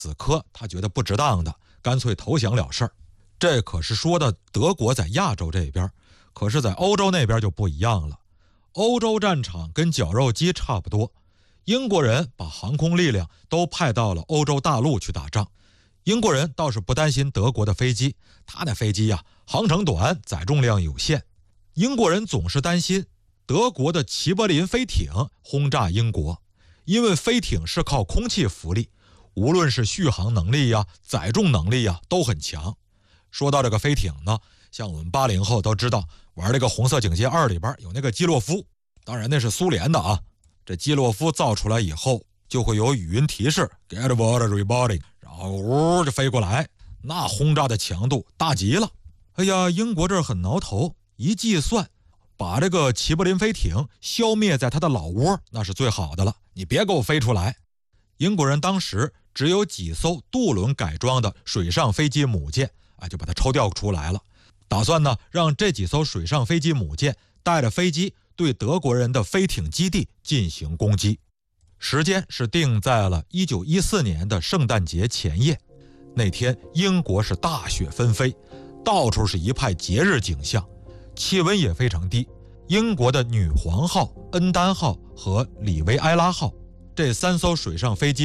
死磕，他觉得不值当的，干脆投降了事儿。这可是说的德国在亚洲这边，可是在欧洲那边就不一样了。欧洲战场跟绞肉机差不多，英国人把航空力量都派到了欧洲大陆去打仗。英国人倒是不担心德国的飞机，他那飞机呀，航程短，载重量有限。英国人总是担心德国的齐柏林飞艇轰炸英国，因为飞艇是靠空气浮力，无论是续航能力呀、载重能力呀都很强。说到这个飞艇呢，像我们80后都知道玩这个红色警戒2里边有那个基洛夫，当然那是苏联的啊。这基洛夫造出来以后就会有语音提示 Get water reporting， 然后呜就飞过来，那轰炸的强度大极了。哎呀，英国这儿很挠头，一计算把这个齐柏林飞艇消灭在它的老窝，那是最好的了，你别给我飞出来。英国人当时只有几艘渡轮改装的水上飞机母舰就把它抽调出来了，打算呢让这几艘水上飞机母舰带着飞机对德国人的飞艇基地进行攻击。时间是定在了1914年的圣诞节前夜。那天英国是大雪纷飞，到处是一派节日景象，气温也非常低。英国的女皇号、恩丹号和里维埃拉号这3艘水上飞机